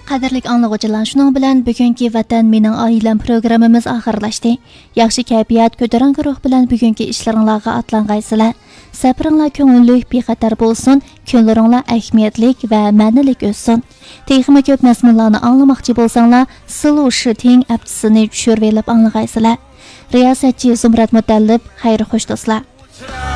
Qadrlik anlıqçılar, şunun bilan bugünkü Vatan mening oilam programmamiz oxirlashdi. Yaxshi kayfiyat, ko'tarinki ruh bilan bugungi ishlaringizga atlangaysizlar. Safaringlar ko'ngillik, bexatar bo'lsin, kunlaringlar ahamiyatlik va ma'nilik o'tsin. Texnik ko'p mazmunlarni anglamoqchi bo'lsanglar, Silu Shiting appsini tushirib olib anglagaysizlar. Riyosatchi Zumrat Mutallib, xayr xo'sh do'stlar.